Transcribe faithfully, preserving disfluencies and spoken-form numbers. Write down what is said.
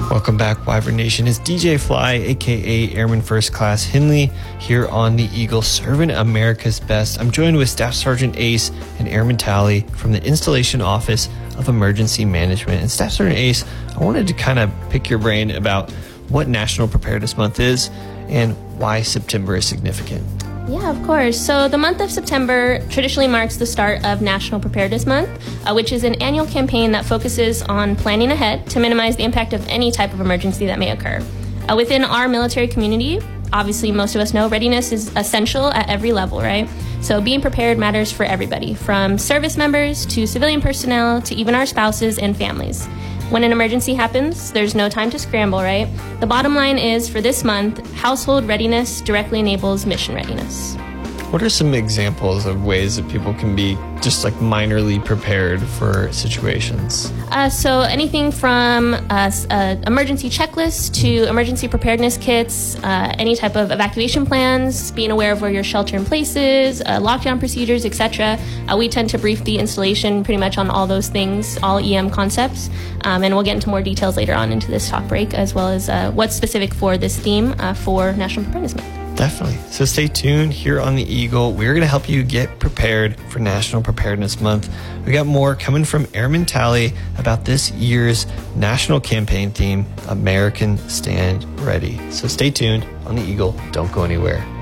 Welcome back, Wyvern Nation. It's D J Fly, aka Airman First Class Hinley, here on the Eagle, serving America's best. I'm joined with Staff Sergeant Ace and Airman Tally from the Installation Office of Emergency Management. And Staff Sergeant Ace, I wanted to kind of pick your brain about what National Preparedness Month is and why September is significant. Yeah, of course. So the month of September traditionally marks the start of National Preparedness Month, uh, which is an annual campaign that focuses on planning ahead to minimize the impact of any type of emergency that may occur. Uh, within our military community, obviously most of us know readiness is essential at every level, right? So being prepared matters for everybody, from service members to civilian personnel to even our spouses and families. When an emergency happens, there's no time to scramble, right? The bottom line is, for this month, household readiness directly enables mission readiness. What are some examples of ways that people can be just like minorly prepared for situations? Uh, so anything from uh, uh, emergency checklists to emergency preparedness kits, uh, any type of evacuation plans, being aware of where your shelter-in-place is, uh, lockdown procedures, et cetera. Uh, we tend to brief the installation pretty much on all those things, all E M concepts, um, and we'll get into more details later on into this talk break, as well as uh, what's specific for this theme uh, for National Preparedness Month. Definitely. So stay tuned here on the Eagle. We're going to help you get prepared for National Preparedness Month. We got more coming from Airman Tally about this year's national campaign theme, American Stand Ready. So stay tuned on the Eagle. Don't go anywhere.